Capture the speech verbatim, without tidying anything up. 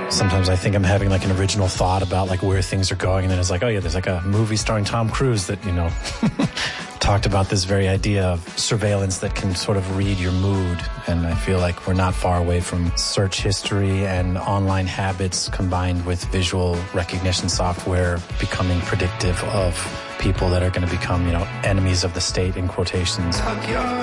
sometimes I think I'm having like an original thought about like where things are going, and then it's like, oh yeah, there's like a movie starring Tom Cruise that, you know, talked about this very idea of surveillance that can sort of read your mood. And I feel like we're not far away from search history and online habits combined with visual recognition software becoming predictive of people that are going to become, you know, enemies of the state in quotations.